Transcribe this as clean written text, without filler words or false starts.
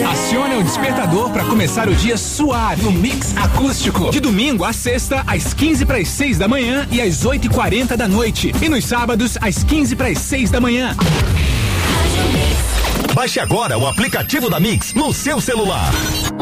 Acione o despertador para começar o dia suave no Mix Acústico. De domingo a sexta, às 15:45 da manhã e às 8:40 da noite. E nos sábados, às 15:06 da manhã. Baixe agora o aplicativo da Mix no seu celular.